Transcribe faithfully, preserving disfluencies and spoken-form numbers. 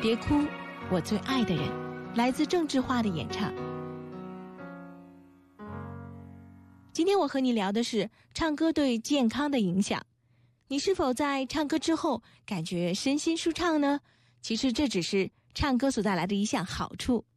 别哭，我最爱的人，来自郑智化的演唱。今天我和你聊的是唱歌对健康的影响。你是否在唱歌之后感觉身心舒畅呢？其实这只是唱歌所带来的一项好处。